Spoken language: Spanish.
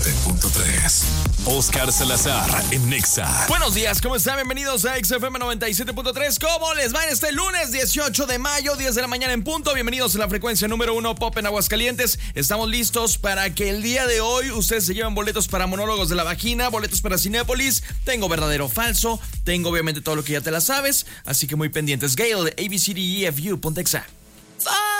Oscar Salazar en Nexa. Buenos días, ¿cómo están? Bienvenidos a XFM 97.3. ¿Cómo les va en este lunes 18 de mayo, 10 de la mañana en punto? Bienvenidos a la frecuencia número 1 Pop en Aguascalientes. Estamos listos para que el día de hoy ustedes se lleven boletos para Monólogos de la Vagina, boletos para Cinépolis. Tengo verdadero o falso, tengo obviamente todo lo que ya te la sabes, así que muy pendientes. Gale de ABCDEFU, ponte Exa.